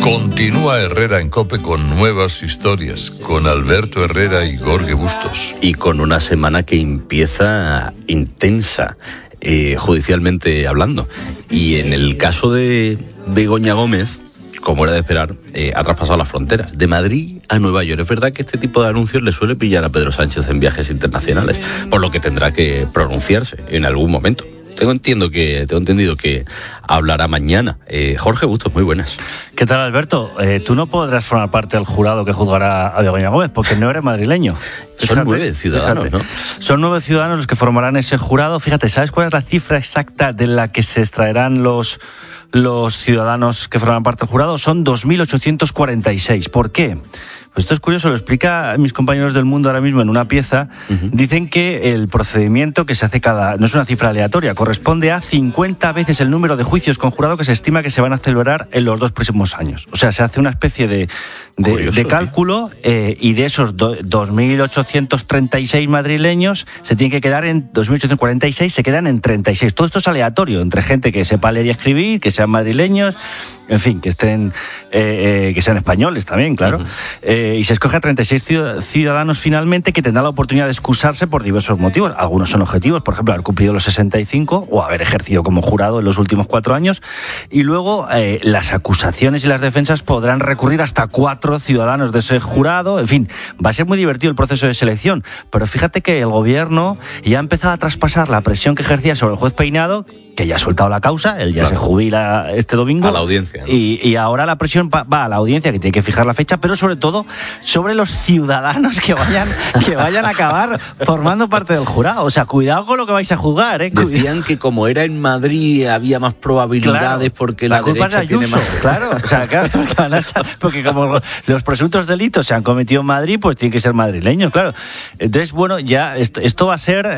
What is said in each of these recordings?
Continúa Herrera en COPE con nuevas historias, con Alberto Herrera y Jorge Bustos. Y con una semana que empieza intensa, judicialmente hablando. Y en el caso de Begoña Gómez, como era de esperar, ha traspasado la frontera, de Madrid a Nueva York. Es verdad que este tipo de anuncios le suele pillar a Pedro Sánchez en viajes internacionales, por lo que tendrá que pronunciarse en algún momento. Tengo entendido que hablará mañana. Jorge Bustos, muy buenas. ¿Qué tal, Alberto? Tú no podrás formar parte del jurado que juzgará a Begoña Gómez, porque no eres madrileño. Son 9 ciudadanos, ¿no? Son 9 ciudadanos los que formarán ese jurado. Fíjate, ¿sabes cuál es la cifra exacta de la que se extraerán los ciudadanos que forman parte del jurado? Son 2.846. ¿Por qué? Pues esto es curioso, lo explica mis compañeros del Mundo ahora mismo en una pieza. Dicen que el procedimiento que se hace no es una cifra aleatoria, corresponde a 50 veces el número de juicios con jurado que se estima que se van a celebrar en los 2 próximos años. O sea, se hace una especie de cálculo y de esos 2.836 madrileños se tienen que quedar en 2.846, se quedan en 36. Todo esto es aleatorio, entre gente que sepa leer y escribir, que sean madrileños, en fin, que sean españoles también, claro. Y se escoge a 36 ciudadanos finalmente, que tendrán la oportunidad de excusarse por diversos motivos. Algunos son objetivos, por ejemplo, haber cumplido los 65 o haber ejercido como jurado en los últimos 4 años. Y luego las acusaciones y las defensas podrán recurrir hasta 4 ciudadanos de ese jurado. En fin, va a ser muy divertido el proceso de selección. Pero fíjate que el gobierno ya ha empezado a traspasar la presión que ejercía sobre el juez Peinado, que ya ha soltado la causa, él ya se jubila este domingo. A la audiencia, ¿no? Y ahora la presión va a la audiencia, que tiene que fijar la fecha, pero sobre todo sobre los ciudadanos que vayan a acabar formando parte del jurado. O sea, cuidado con lo que vais a juzgar, ¿eh? Decían que como era en Madrid había más probabilidades, claro, porque la derecha tiene más... Claro, o sea, claro, porque como los presuntos delitos se han cometido en Madrid, pues tienen que ser madrileños, claro. Entonces, bueno, ya esto va a ser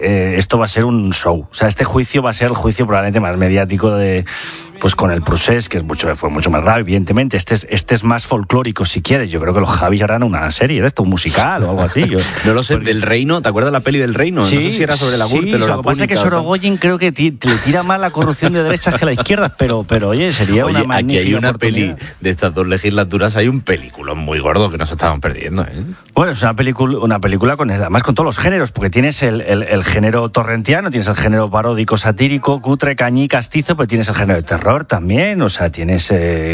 un show. O sea, este juicio va a ser el juicio probablemente más mediático pues con el procés, que fue mucho más grave, evidentemente. Este es más folclórico, si quieres. Yo creo que los Javis harán una serie de esto, un musical o algo así. No lo sé, Del Reino, ¿te acuerdas la peli del Reino? Sí, no sé si era sobre la Gürtel o la Lo que pasa es que Sorogoyen creo que le tira más la corrupción de derechas que la izquierda, pero oye, sería una magnífica aquí hay una oportunidad. Peli de estas 2 legislaturas, hay un película muy gordo que no se estaban perdiendo, ¿eh? Bueno, es una película además con todos los géneros, porque tienes el género torrentiano, tienes el género paródico, satírico, cutre, cañí, castizo, pero tienes el género de terror también. O sea, tienes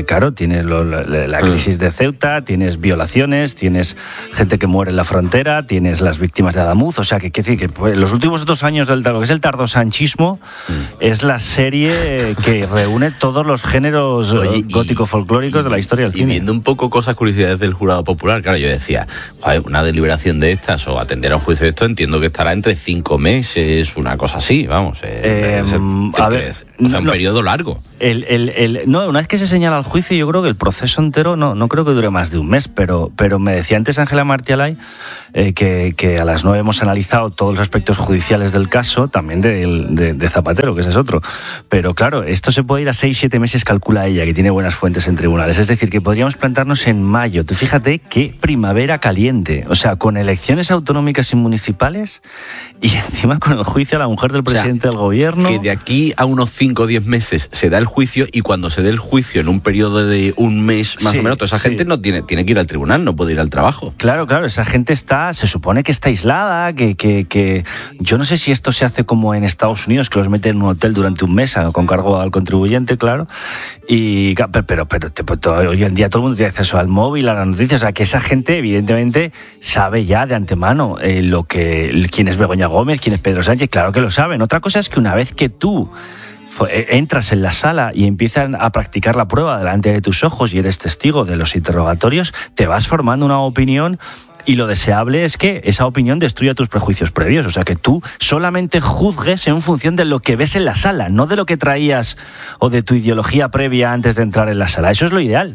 la crisis de Ceuta, tienes violaciones, tienes gente que muere en la frontera, tienes las víctimas de Adamuz. O sea, que quiere decir que pues, los últimos 2 años lo que es el tardosanchismo es la serie que reúne todos los géneros gótico-folclóricos de la historia del cine. Y viendo un poco curiosidades del jurado popular, claro, yo decía, una deliberación de estas o atender a un juicio de esto, entiendo que estará entre 5 meses, una cosa así, vamos. Un periodo largo. No, una vez que se señala el juicio, yo creo que el proceso entero no creo que dure más de un mes, pero me decía antes Ángela Martialay que a las 9 hemos analizado todos los aspectos judiciales del caso, también de Zapatero, que ese es otro. Pero claro, esto se puede ir a 6-7 meses, calcula ella, que tiene buenas fuentes en tribunales. Es decir, que podríamos plantarnos en mayo. Tú fíjate qué primavera caliente. O sea, con elecciones autonómicas y municipales y encima con el juicio a la mujer del presidente del gobierno. Que de aquí a unos 5 o 10 meses se da el juicio, y cuando se dé el juicio en un periodo de un mes más o menos, toda esa gente no tiene que ir al tribunal, no puede ir al trabajo. Claro, esa gente se supone que está aislada, que yo no sé si esto se hace como en Estados Unidos, que los meten en un hotel durante un mes con cargo al contribuyente, claro. Pero hoy en día todo el mundo tiene acceso al móvil, a las noticias. O sea, que esa gente evidentemente sabe ya de antemano quién es Begoña Gómez, quién es Pedro Sánchez, claro que lo saben. Otra cosa es que una vez que tú entras en la sala y empiezan a practicar la prueba delante de tus ojos y eres testigo de los interrogatorios, te vas formando una opinión. Y lo deseable es que esa opinión destruya tus prejuicios previos. O sea, que tú solamente juzgues en función de lo que ves en la sala, no de lo que traías o de tu ideología previa antes de entrar en la sala. Eso es lo ideal.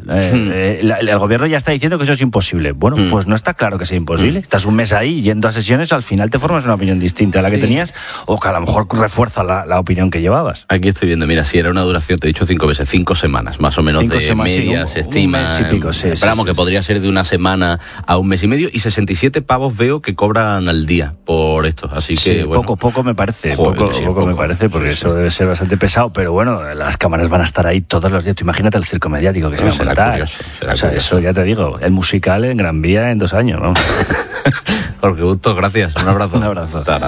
El gobierno ya está diciendo que eso es imposible. Bueno, pues no está claro que sea imposible. Estás un mes ahí yendo a sesiones, al final te formas una opinión distinta a la que tenías, o que a lo mejor refuerza la opinión que llevabas. Aquí estoy viendo, mira, si era una duración, te he dicho 5 meses, 5 semanas, más o menos 5 de media, se estima. Un mes y pico, esperamos que podría ser de una semana a un mes y medio. Y 67 pavos veo que cobran al día por esto, así Sí, que bueno. poco me parece, Joder, poco me parece, porque Sí, eso sí. debe ser bastante pesado, pero bueno, las cámaras van a estar ahí todos los días. Tú imagínate el circo mediático que se va a Será montar. curioso, será O sea, curioso. eso ya te digo, el musical en Gran Vía en 2 años, ¿no? Jorge Bustos, gracias, un abrazo. Un abrazo. Hasta ahora.